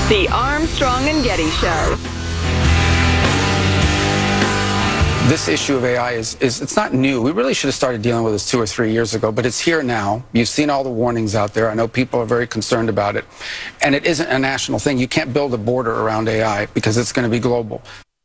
The Armstrong and Getty Show. This issue of AI is it's not new. We really should have started dealing with this 2 or 3 years ago, but it's here now. You've seen all the warnings out there. I know people are very concerned about it. And it isn't a national thing. You can't build a border around AI because it's going to be global.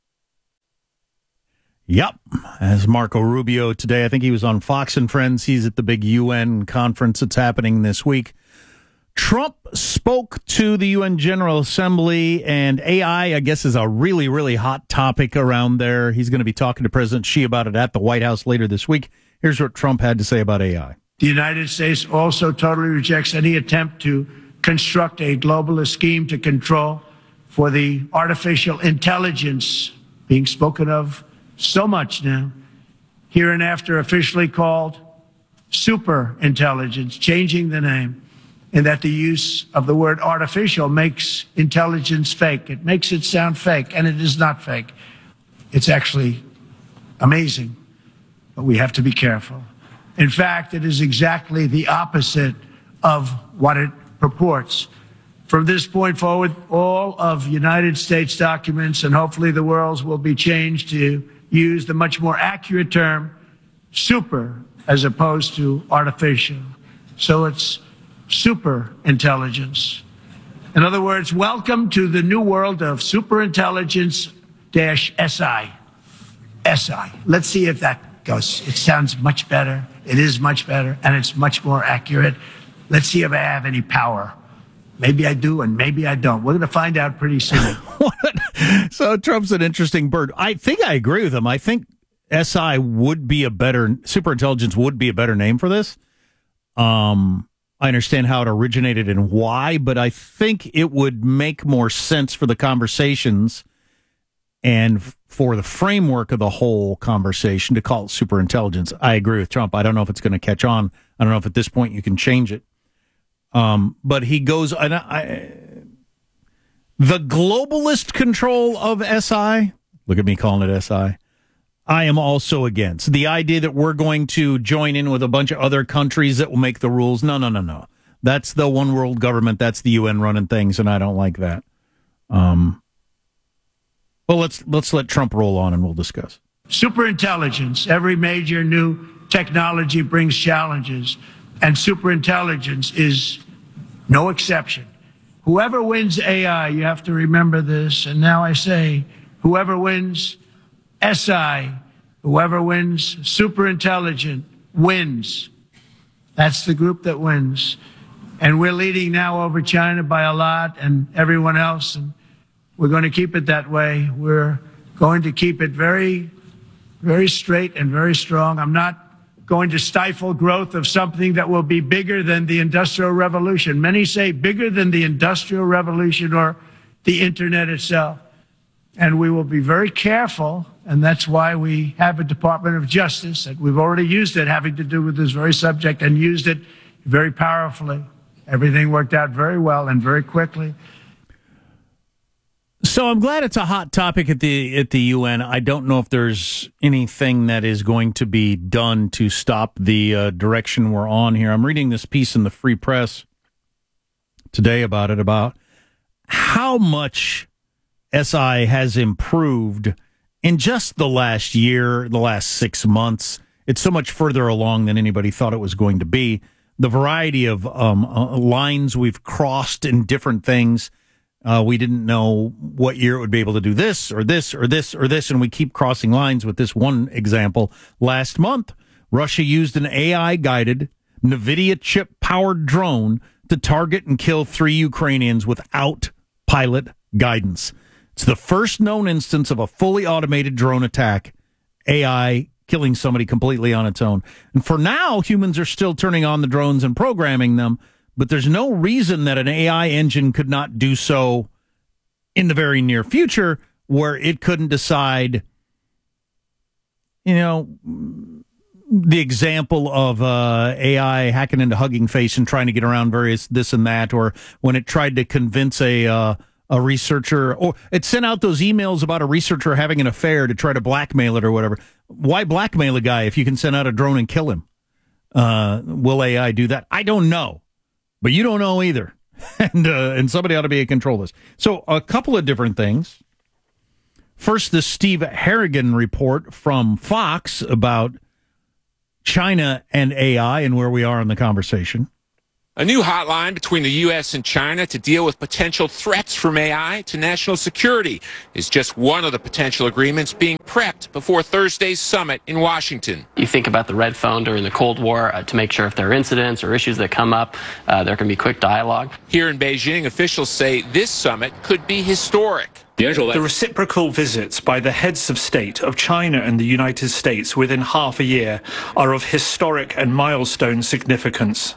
Yep. As Marco Rubio today, I think he was on Fox and Friends. He's at the big UN conference that's happening this week. Trump spoke to the UN General Assembly, and AI, I guess, is a really, really hot topic around there. He's going to be talking to President Xi about it at the White House later this week. Here's what Trump had to say about AI. The United States also totally rejects any attempt to construct a globalist scheme to control for the artificial intelligence being spoken of so much now, hereinafter officially called super intelligence, changing the name, and that the use of the word artificial makes intelligence fake. It makes it sound fake, and it is not fake. It's actually amazing, but we have to be careful. In fact, it is exactly the opposite of what it purports. From this point forward, all of United States documents, and hopefully the world's, will be changed to use the much more accurate term super as opposed to artificial. So it's super intelligence. In other words, welcome to the new world of superintelligence-SI. SI. Let's see if that goes. It sounds much better. It is much better, and it's much more accurate. Let's see if I have any power. Maybe I do, and maybe I don't. We're going to find out pretty soon. So Trump's an interesting bird. I think I agree with him. I think SI would be a better, superintelligence would be a better name for this. I understand how it originated and why, but I think it would make more sense for the conversations and for the framework of the whole conversation to call it superintelligence. I agree with Trump. I don't know if it's going to catch on. I don't know if at this point you can change it. But he goes, the globalist control of SI, look at me calling it SI, I am also against. The idea that we're going to join in with a bunch of other countries that will make the rules, no. That's the one world government. That's the UN running things, and I don't like that. Well, let's let Trump roll on, and we'll discuss. Superintelligence. Every major new technology brings challenges, and superintelligence is no exception. Whoever wins AI, you have to remember this, and now I say, whoever wins SI, whoever wins superintelligent, wins. That's the group that wins. And we're leading now over China by a lot and everyone else, and we're going to keep it that way. We're going to keep it very, very straight and very strong. I'm not going to stifle growth of something that will be bigger than the Industrial Revolution. Many say bigger than the Industrial Revolution or the Internet itself. And we will be very careful, and that's why we have a Department of Justice, and we've already used it having to do with this very subject and used it very powerfully. Everything worked out very well and very quickly. So I'm glad it's a hot topic at the UN. I don't know if there's anything that is going to be done to stop the direction we're on here. I'm reading this piece in the Free Press today about how much SI has improved in just the last year, the last 6 months. It's so much further along than anybody thought it was going to be. The variety of lines we've crossed in different things. We didn't know what year it would be able to do this or this or this or this, and we keep crossing lines with this one example. Last month, Russia used an AI-guided, NVIDIA chip-powered drone to target and kill 3 Ukrainians without pilot guidance. It's the first known instance of a fully automated drone attack, AI killing somebody completely on its own. And for now, humans are still turning on the drones and programming them, but there's no reason that an AI engine could not do so in the very near future, where it couldn't decide, the example of AI hacking into Hugging Face and trying to get around various this and that, or when it tried to convince a researcher, or it sent out those emails about a researcher having an affair to try to blackmail it or whatever. Why blackmail a guy if you can send out a drone and kill him? Will AI do that? I don't know. But you don't know either. and somebody ought to be in control of this. So a couple of different things. First, the Steve Harrigan report from Fox about China and AI and where we are in the conversation. A new hotline between the U.S. and China to deal with potential threats from AI to national security is just one of the potential agreements being prepped before Thursday's summit in Washington. You think about the red phone during the Cold War to make sure if there are incidents or issues that come up, there can be quick dialogue. Here in Beijing, officials say this summit could be historic. The reciprocal visits by the heads of state of China and the United States within half a year are of historic and milestone significance.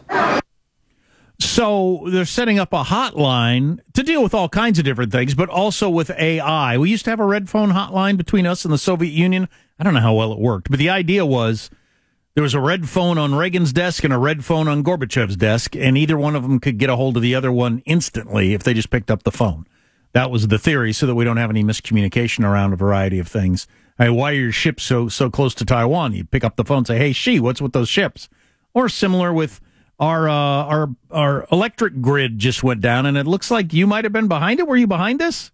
So they're setting up a hotline to deal with all kinds of different things, but also with AI. We used to have a red phone hotline between us and the Soviet Union. I don't know how well it worked, but the idea was there was a red phone on Reagan's desk and a red phone on Gorbachev's desk, and either one of them could get a hold of the other one instantly if they just picked up the phone. That was the theory, so that we don't have any miscommunication around a variety of things. Hey, why are your ships so close to Taiwan? You pick up the phone and say, hey, what's with those ships? Or similar with our electric grid just went down, and it looks like you might have been behind it. Were you behind this?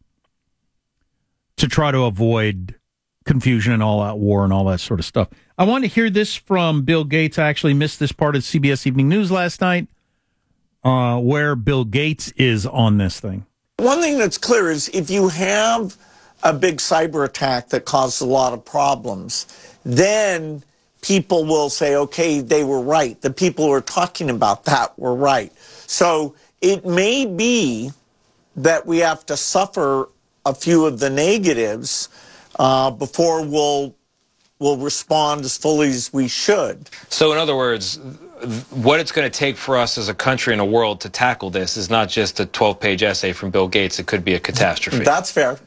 To try to avoid confusion and all-out war and all that sort of stuff. I want to hear this from Bill Gates. I actually missed this part of CBS Evening News last night, where Bill Gates is on this thing. One thing that's clear is if you have a big cyber attack that causes a lot of problems, then people will say, okay, they were right. The people who are talking about that were right. So it may be that we have to suffer a few of the negatives before we'll respond as fully as we should. So in other words, what it's going to take for us as a country and a world to tackle this is not just a 12-page essay from Bill Gates. It could be a catastrophe. That's fair.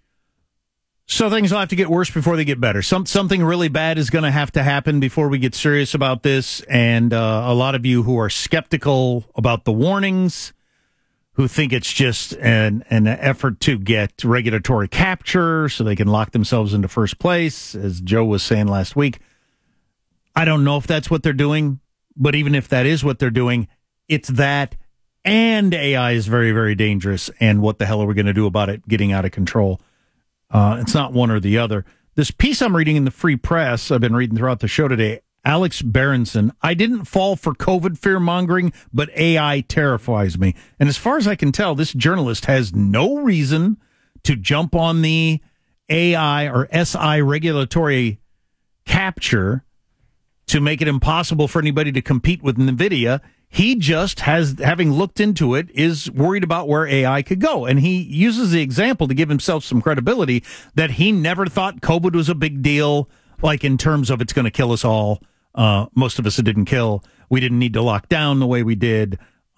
So things will have to get worse before they get better. Something really bad is going to happen before we get serious about this. And a lot of you who are skeptical about the warnings, who think it's just an effort to get regulatory capture so they can lock themselves into first place, as Joe was saying last week. I don't know if that's what they're doing, but even if that is what they're doing, it's that, and AI is very, very dangerous. And what the hell are we going to do about it getting out of control? It's not one or the other. This piece I'm reading in the Free Press, I've been reading throughout the show today, Alex Berenson, I didn't fall for COVID fear-mongering, but AI terrifies me. And as far as I can tell, this journalist has no reason to jump on the AI or SI regulatory capture to make it impossible for anybody to compete with NVIDIA. He just has, having looked into it, is worried about where AI could go. And he uses the example to give himself some credibility that he never thought COVID was a big deal, like in terms of it's going to kill us all. Most of us it didn't kill. We didn't need to lock down the way we did.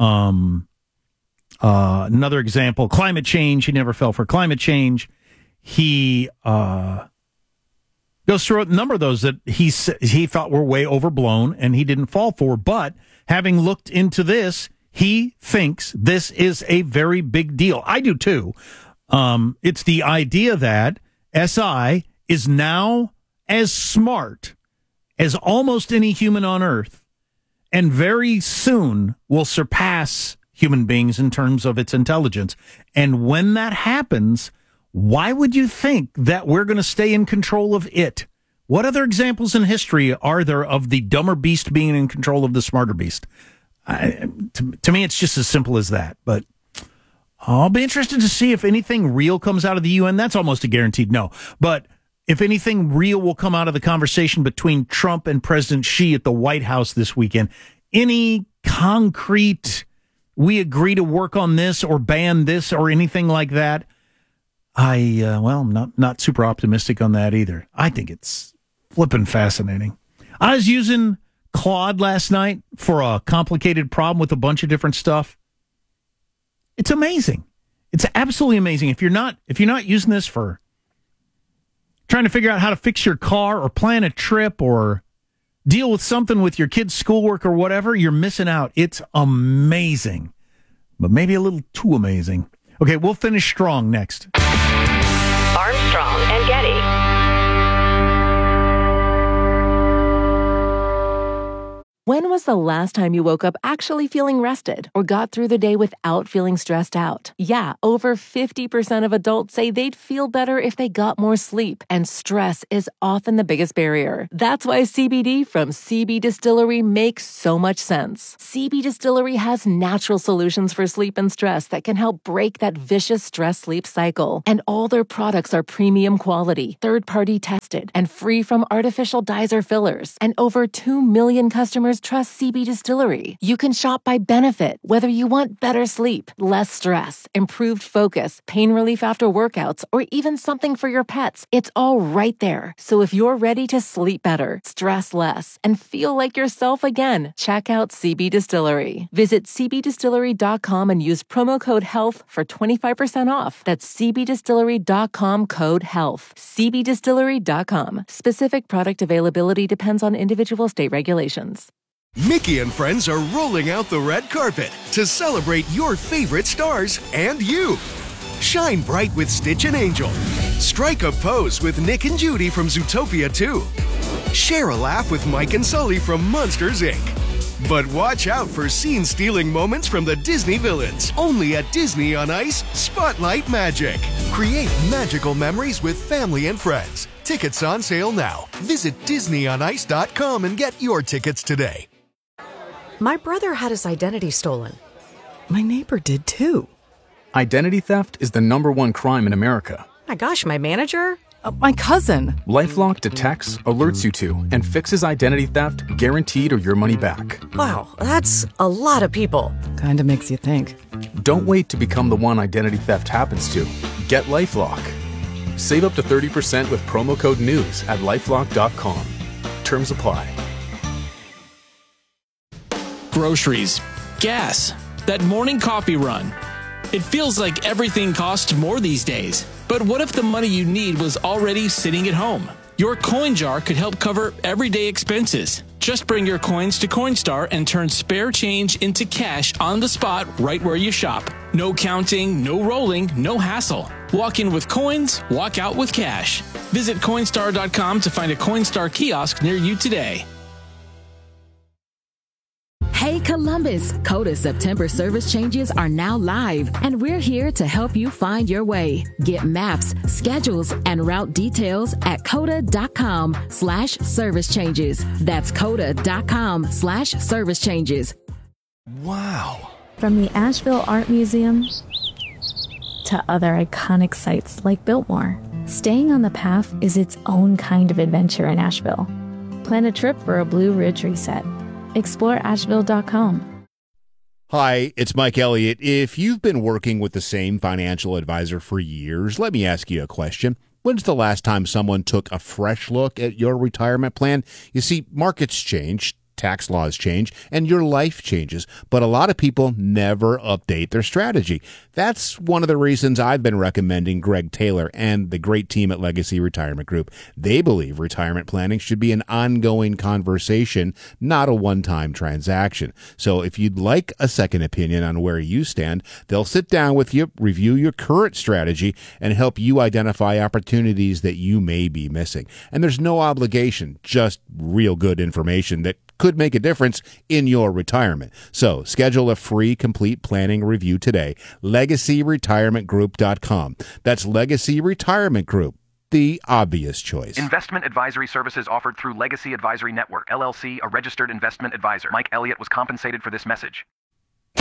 Another example, climate change. He never fell for climate change. He goes through a number of those that he thought were way overblown and he didn't fall for. But having looked into this, he thinks this is a very big deal. I do too. It's the idea that SI is now as smart as almost any human on Earth, and very soon will surpass human beings in terms of its intelligence. And when that happens, why would you think that we're going to stay in control of it? What other examples in history are there of the dumber beast being in control of the smarter beast? To me, it's just as simple as that. But I'll be interested to see if anything real comes out of the UN. That's almost a guaranteed no. But if anything real will come out of the conversation between Trump and President Xi at the White House this weekend, any concrete, we agree to work on this or ban this or anything like that, I'm not super optimistic on that either. I think it's flippin' fascinating. I was using Claude last night for a complicated problem with a bunch of different stuff. It's amazing. It's absolutely amazing. If you're not using this for trying to figure out how to fix your car or plan a trip or deal with something with your kids' schoolwork or whatever, you're missing out. It's amazing, but maybe a little too amazing. Okay, we'll finish strong next. Armstrong and Getty. When was the last time you woke up actually feeling rested or got through the day without feeling stressed out? Yeah, over 50% of adults say they'd feel better if they got more sleep, and stress is often the biggest barrier. That's why CBD from CB Distillery makes so much sense. CB Distillery has natural solutions for sleep and stress that can help break that vicious stress-sleep cycle. And all their products are premium quality, third-party tested, and free from artificial dyes or fillers. And over 2 million customers trust CB Distillery. You can shop by benefit, whether you want better sleep, less stress, improved focus, pain relief after workouts, or even something for your pets. It's all right there. So if you're ready to sleep better, stress less, and feel like yourself again, check out CB Distillery. Visit cbdistillery.com and use promo code HEALTH for 25% off. That's cbdistillery.com, code HEALTH. cbdistillery.com. Specific product availability depends on individual state regulations. Mickey and friends are rolling out the red carpet to celebrate your favorite stars and you. Shine bright with Stitch and Angel. Strike a pose with Nick and Judy from Zootopia 2. Share a laugh with Mike and Sully from Monsters, Inc. But watch out for scene-stealing moments from the Disney villains. Only at Disney on Ice, Spotlight Magic. Create magical memories with family and friends. Tickets on sale now. Visit DisneyOnIce.com and get your tickets today. My brother had his identity stolen. My neighbor did too. Identity theft is the #1 crime in America. My gosh, my manager? My cousin. LifeLock detects, alerts you to, and fixes identity theft guaranteed or your money back. Wow, that's a lot of people. Kinda makes you think. Don't wait to become the one identity theft happens to. Get LifeLock. Save up to 30% with promo code NEWS at LifeLock.com. Terms apply. Groceries, gas, that morning coffee run. It feels like everything costs more these days. But what if the money you need was already sitting at home? Your coin jar could help cover everyday expenses. Just bring your coins to Coinstar and turn spare change into cash on the spot right where you shop. No counting, no rolling, no hassle. Walk in with coins, walk out with cash. Visit Coinstar.com to find a Coinstar kiosk near you today. Hey Columbus, Coda's September service changes are now live, and we're here to help you find your way. Get maps, schedules, and route details at coda.com/service changes. That's coda.com/service changes. Wow. From the Asheville Art Museum to other iconic sites like Biltmore, staying on the path is its own kind of adventure in Asheville. Plan a trip for a Blue Ridge reset. Explore Asheville.com. Hi, it's Mike Elliott. If you've been working with the same financial advisor for years, let me ask you a question. When's the last time someone took a fresh look at your retirement plan? You see, markets change, tax laws change, and your life changes, but a lot of people never update their strategy. That's one of the reasons I've been recommending Greg Taylor and the great team at Legacy Retirement Group. They believe retirement planning should be an ongoing conversation, not a one-time transaction. So if you'd like a second opinion on where you stand, they'll sit down with you, review your current strategy, and help you identify opportunities that you may be missing. And there's no obligation, just real good information that could make a difference in your retirement. So schedule a free complete planning review today. LegacyRetirementGroup.com. That's Legacy Retirement Group, the obvious choice. Investment advisory services offered through Legacy Advisory Network, LLC, a registered investment advisor. Mike Elliott was compensated for this message.